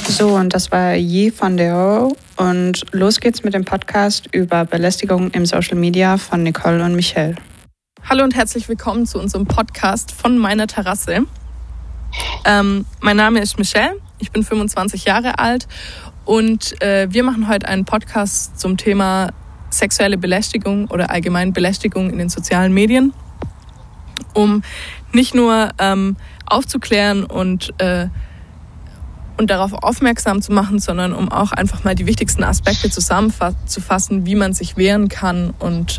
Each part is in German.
So, und das war Yi von Deo. Und los geht's mit dem Podcast über Belästigung im Social Media von Nicole und Michelle. Hallo und herzlich willkommen zu unserem Podcast von meiner Terrasse. Mein Name ist Michelle, ich bin 25 Jahre alt und wir machen heute einen Podcast zum Thema sexuelle Belästigung oder allgemein Belästigung in den sozialen Medien, um nicht nur aufzuklären und darauf aufmerksam zu machen, sondern um auch einfach mal die wichtigsten Aspekte zusammenzufassen, wie man sich wehren kann und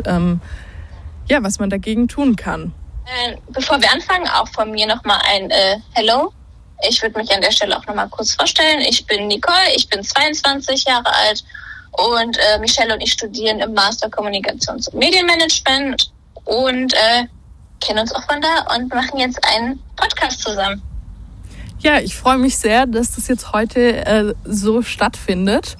was man dagegen tun kann. Bevor wir anfangen, auch von mir nochmal ein Hello. Ich würde mich an der Stelle auch nochmal kurz vorstellen. Ich bin Nicole, ich bin 22 Jahre alt und Michelle und ich studieren im Master Kommunikations- und Medienmanagement und kennen uns auch von da und machen jetzt einen Podcast zusammen. Ja, ich freue mich sehr, dass das jetzt heute so stattfindet.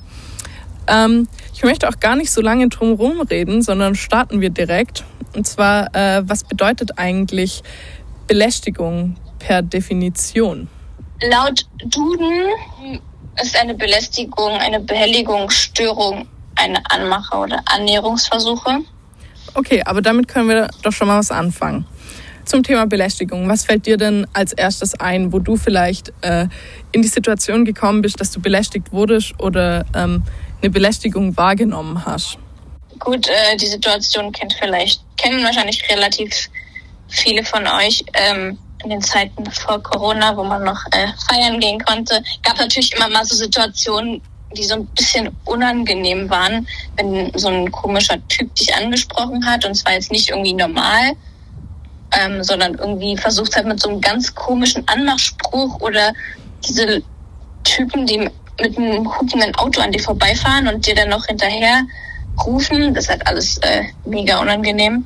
Ich möchte auch gar nicht so lange drum herum reden, sondern starten wir direkt. Und zwar, was bedeutet eigentlich Belästigung per Definition? Laut Duden ist eine Belästigung, eine Behelligung, Störung, eine Anmache oder Annäherungsversuche. Okay, aber damit können wir doch schon mal was anfangen. Zum Thema Belästigung. Was fällt dir denn als erstes ein, wo du vielleicht in die Situation gekommen bist, dass du belästigt wurdest oder eine Belästigung wahrgenommen hast? Gut, die Situation kennen wahrscheinlich relativ viele von euch. In den Zeiten vor Corona, wo man noch feiern gehen konnte, gab natürlich immer mal so Situationen, die so ein bisschen unangenehm waren, wenn so ein komischer Typ dich angesprochen hat. Und zwar jetzt nicht irgendwie normal, sondern irgendwie versucht hat mit so einem ganz komischen Anmachspruch oder diese Typen, die mit einem humpenden Auto an dir vorbeifahren und dir dann noch hinterher rufen. Das ist halt alles mega unangenehm.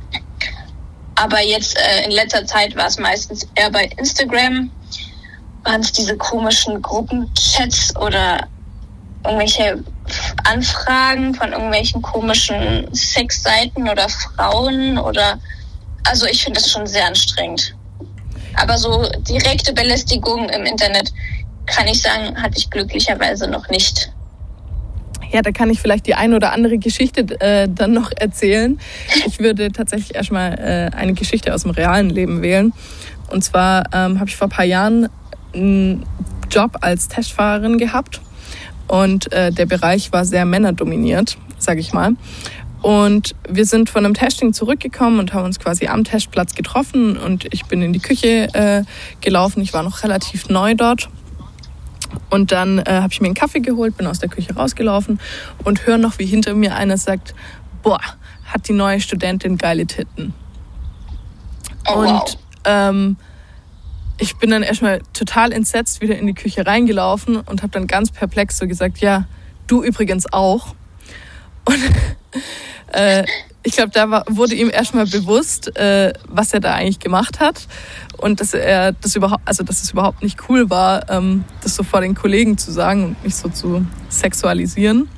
Aber jetzt in letzter Zeit war es meistens eher bei Instagram, waren es diese komischen Gruppenchats oder irgendwelche Anfragen von irgendwelchen komischen Sexseiten oder Frauen oder also ich finde das schon sehr anstrengend. Aber so direkte Belästigung im Internet, kann ich sagen, hatte ich glücklicherweise noch nicht. Ja, da kann ich vielleicht die eine oder andere Geschichte dann noch erzählen. Ich würde tatsächlich erstmal eine Geschichte aus dem realen Leben wählen. Und zwar habe ich vor ein paar Jahren einen Job als Testfahrerin gehabt. Und der Bereich war sehr männerdominiert, sage ich mal. Und wir sind von einem Testing zurückgekommen und haben uns quasi am Testplatz getroffen. Und ich bin in die Küche gelaufen. Ich war noch relativ neu dort. Und dann habe ich mir einen Kaffee geholt, bin aus der Küche rausgelaufen und höre noch, wie hinter mir einer sagt, boah, hat die neue Studentin geile Titten. Oh, und wow. Ich bin dann erstmal total entsetzt wieder in die Küche reingelaufen und habe dann ganz perplex so gesagt, ja, du übrigens auch. Und ich glaube, da wurde ihm erstmal bewusst, was er da eigentlich gemacht hat und dass es überhaupt nicht cool war, das so vor den Kollegen zu sagen und nicht so zu sexualisieren.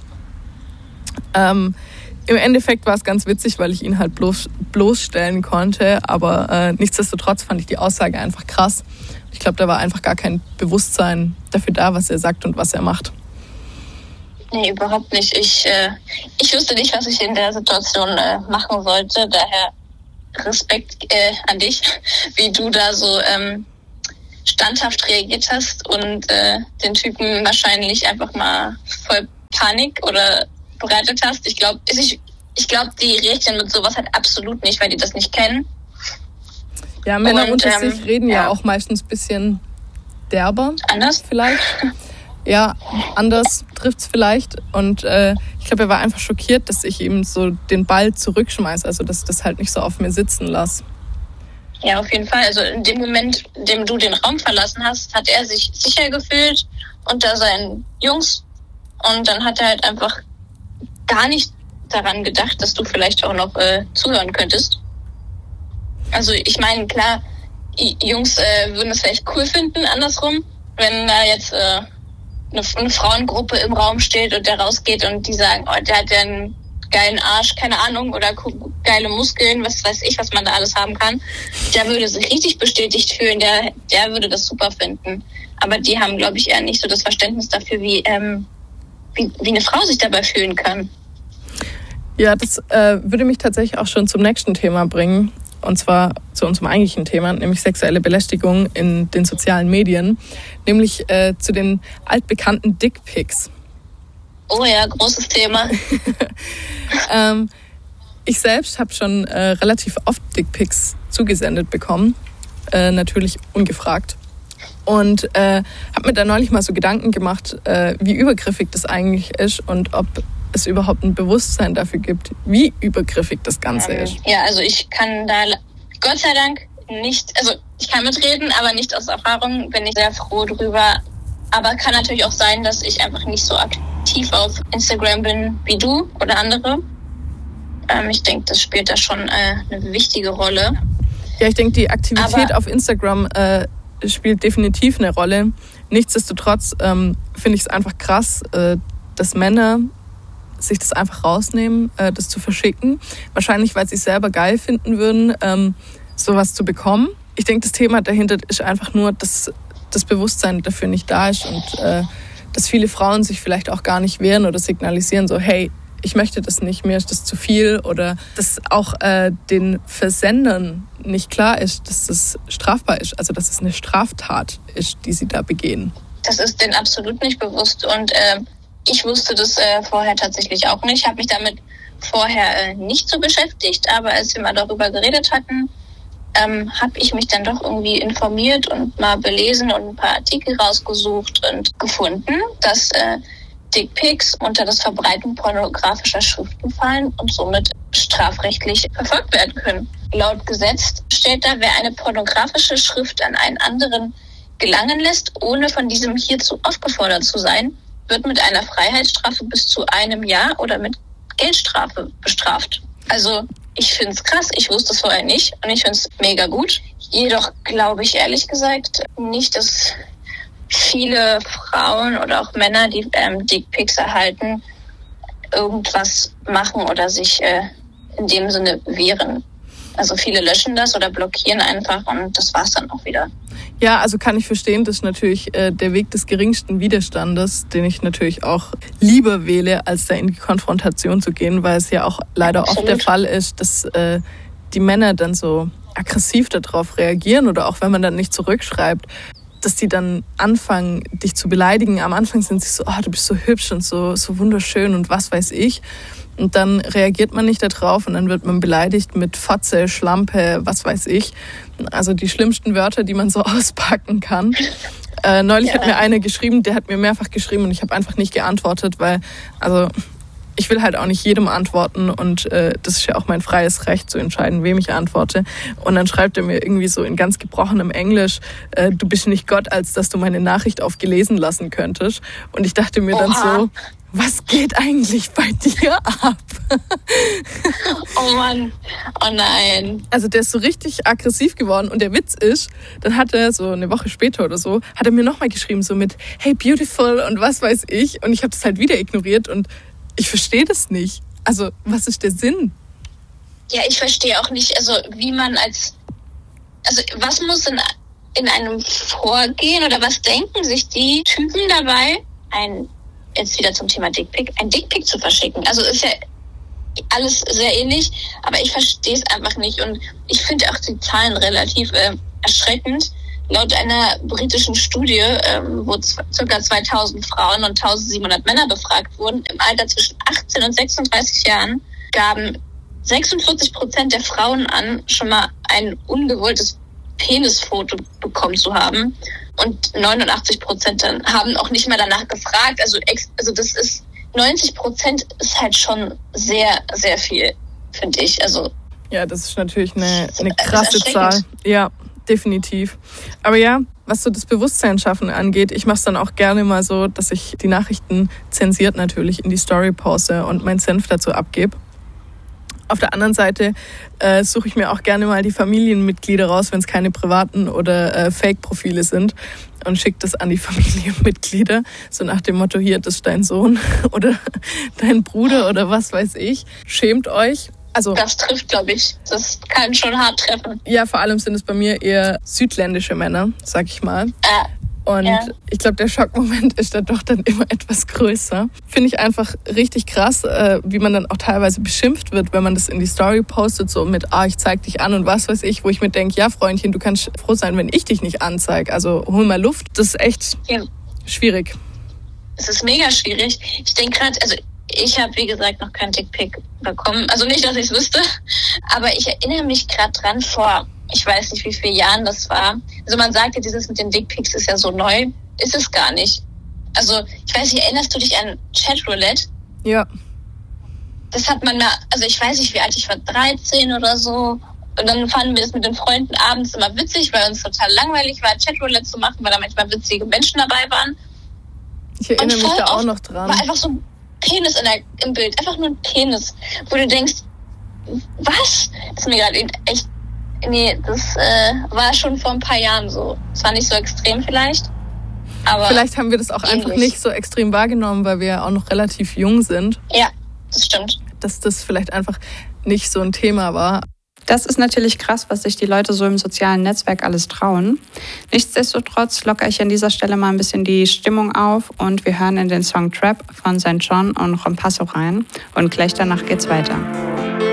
Im Endeffekt war es ganz witzig, weil ich ihn halt bloßstellen konnte, aber nichtsdestotrotz fand ich die Aussage einfach krass. Ich glaube, da war einfach gar kein Bewusstsein dafür da, was er sagt und was er macht. Nee, überhaupt nicht. Ich wusste nicht, was ich in der Situation machen sollte. Daher Respekt an dich, wie du da so standhaft reagiert hast und den Typen wahrscheinlich einfach mal voll Panik oder bereitet hast. Ich glaube, die reagieren mit sowas halt absolut nicht, weil die das nicht kennen. Ja, Männer unter sich reden ja auch meistens ein bisschen derber. Anders? Vielleicht. Ja, anders trifft's vielleicht. Und ich glaube, er war einfach schockiert, dass ich ihm so den Ball zurückschmeiße. Also, dass ich das halt nicht so auf mir sitzen lasse. Ja, auf jeden Fall. Also in dem Moment, in dem du den Raum verlassen hast, hat er sich sicher gefühlt unter seinen Jungs. Und dann hat er halt einfach gar nicht daran gedacht, dass du vielleicht auch noch zuhören könntest. Also ich meine, klar, Jungs würden es vielleicht cool finden, andersrum, wenn da jetzt eine Frauengruppe im Raum steht und der rausgeht und die sagen, oh, der hat ja einen geilen Arsch, keine Ahnung, oder geile Muskeln, was weiß ich, was man da alles haben kann, der würde sich richtig bestätigt fühlen, der würde das super finden. Aber die haben, glaube ich, eher nicht so das Verständnis dafür, wie eine Frau sich dabei fühlen kann. Ja, das würde mich tatsächlich auch schon zum nächsten Thema bringen. Und zwar zu unserem eigentlichen Thema, nämlich sexuelle Belästigung in den sozialen Medien. Nämlich zu den altbekannten Dickpics. Oh ja, großes Thema. Ich selbst habe schon relativ oft Dickpics zugesendet bekommen. Natürlich ungefragt. Und habe mir da neulich mal so Gedanken gemacht, wie übergriffig das eigentlich ist und ob es überhaupt ein Bewusstsein dafür gibt, wie übergriffig das Ganze ist. Ja, also ich kann da Gott sei Dank nicht, also ich kann mitreden, aber nicht aus Erfahrung, bin ich sehr froh drüber. Aber kann natürlich auch sein, dass ich einfach nicht so aktiv auf Instagram bin wie du oder andere. Ich denke, das spielt da schon eine wichtige Rolle. Ja, ich denke, die Aktivität auf Instagram spielt definitiv eine Rolle. Nichtsdestotrotz finde ich es einfach krass, dass Männer sich das einfach rausnehmen, das zu verschicken. Wahrscheinlich, weil sie es selber geil finden würden, sowas zu bekommen. Ich denke, das Thema dahinter ist einfach nur, dass das Bewusstsein dafür nicht da ist und dass viele Frauen sich vielleicht auch gar nicht wehren oder signalisieren so, hey, ich möchte das nicht, mir ist das zu viel, oder dass auch den Versendern nicht klar ist, dass das strafbar ist, also dass es eine Straftat ist, die sie da begehen. Das ist denen absolut nicht bewusst und ich wusste das vorher tatsächlich auch nicht. Ich habe mich damit vorher nicht so beschäftigt, aber als wir mal darüber geredet hatten, habe ich mich dann doch irgendwie informiert und mal belesen und ein paar Artikel rausgesucht und gefunden, dass Dickpics unter das Verbreiten pornografischer Schriften fallen und somit strafrechtlich verfolgt werden können. Laut Gesetz steht da, wer eine pornografische Schrift an einen anderen gelangen lässt, ohne von diesem hierzu aufgefordert zu sein, wird mit einer Freiheitsstrafe bis zu 1 Jahr oder mit Geldstrafe bestraft. Also ich finde es krass, ich wusste es vorher nicht und ich finde es mega gut. Jedoch glaube ich ehrlich gesagt nicht, dass viele Frauen oder auch Männer, die Dickpics erhalten, irgendwas machen oder sich in dem Sinne wehren. Also viele löschen das oder blockieren einfach und das war's dann auch wieder. Ja, also kann ich verstehen, das ist natürlich der Weg des geringsten Widerstandes, den ich natürlich auch lieber wähle, als da in die Konfrontation zu gehen, weil es ja auch leider oft der Fall ist, dass die Männer dann so aggressiv darauf reagieren oder auch wenn man dann nicht zurückschreibt, dass die dann anfangen, dich zu beleidigen. Am Anfang sind sie so, oh, du bist so hübsch und so wunderschön und was weiß ich. Und dann reagiert man nicht darauf und dann wird man beleidigt mit Fotze, Schlampe, was weiß ich. Also die schlimmsten Wörter, die man so auspacken kann. Neulich hat mir einer geschrieben, der hat mir mehrfach geschrieben und ich habe einfach nicht geantwortet, weil also ich will halt auch nicht jedem antworten und das ist ja auch mein freies Recht zu entscheiden, wem ich antworte. Und dann schreibt er mir irgendwie so in ganz gebrochenem Englisch, du bist nicht Gott, als dass du meine Nachricht auf gelesen lassen könntest. Und ich dachte mir dann so, was geht eigentlich bei dir ab? Oh Mann, oh nein. Also der ist so richtig aggressiv geworden und der Witz ist, dann hat er so eine Woche später oder so, hat er mir nochmal geschrieben so mit, hey beautiful und was weiß ich. Und ich habe das halt wieder ignoriert und ich verstehe das nicht. Also was ist der Sinn? Ja, ich verstehe auch nicht, also wie man also was muss in einem vorgehen oder was denken sich die Typen dabei, jetzt wieder zum Thema Dickpic, ein Dickpic zu verschicken. Also ist ja alles sehr ähnlich, aber ich verstehe es einfach nicht und ich finde auch die Zahlen relativ erschreckend. Laut einer britischen Studie, wo ca. 2000 Frauen und 1700 Männer befragt wurden, im Alter zwischen 18 und 36 Jahren, gaben 46% der Frauen an, schon mal ein ungewolltes Penisfoto bekommen zu haben. Und 89% dann haben auch nicht mehr danach gefragt. Also das ist 90% ist halt schon sehr, sehr viel, finde ich. Also ja, das ist natürlich eine krasse Zahl. Ja, definitiv. Aber ja, was so das Bewusstsein schaffen angeht, ich mache es dann auch gerne mal so, dass ich die Nachrichten zensiert natürlich in die Story poste und meinen Senf dazu abgebe. Auf der anderen Seite suche ich mir auch gerne mal die Familienmitglieder raus, wenn es keine privaten oder Fake-Profile sind, und schicke das an die Familienmitglieder, so nach dem Motto, hier, das ist dein Sohn oder dein Bruder oder was weiß ich. Schämt euch. Also, das trifft, glaube ich. Das kann schon hart treffen. Ja, vor allem sind es bei mir eher südländische Männer, sag ich mal. Und ich glaube, der Schockmoment ist da doch dann immer etwas größer. Finde ich einfach richtig krass, wie man dann auch teilweise beschimpft wird, wenn man das in die Story postet, so mit, ich zeig dich an und was weiß ich, wo ich mir denke, ja, Freundchen, du kannst froh sein, wenn ich dich nicht anzeige. Also hol mal Luft. Das ist echt schwierig. Es ist mega schwierig. Ich denke gerade, also ich habe, wie gesagt, noch kein Dickpick bekommen. Also nicht, dass ich es wüsste, aber ich erinnere mich gerade dran vor, ich weiß nicht, wie viele Jahren das war. Also man sagt ja, dieses mit den Dickpics ist ja so neu. Ist es gar nicht. Also ich weiß nicht, erinnerst du dich an Chatroulette? Ja. Das hat man mal, also ich weiß nicht, wie alt ich war, 13 oder so. Und dann fanden wir das mit den Freunden abends immer witzig, weil uns total langweilig war, Chatroulette zu machen, weil da manchmal witzige Menschen dabei waren. Ich erinnere mich da auch noch dran. War einfach so ein Penis im Bild, einfach nur ein Penis, wo du denkst, was? Das ist mir gerade echt, das war schon vor ein paar Jahren so. Es war nicht so extrem vielleicht, aber vielleicht haben wir das auch ähnlich. Einfach nicht so extrem wahrgenommen, weil wir ja auch noch relativ jung sind. Ja, das stimmt. Dass das vielleicht einfach nicht so ein Thema war. Das ist natürlich krass, was sich die Leute so im sozialen Netzwerk alles trauen. Nichtsdestotrotz lockere ich an dieser Stelle mal ein bisschen die Stimmung auf und wir hören in den Song Trap von St. John und Rompasso rein und gleich danach geht's weiter.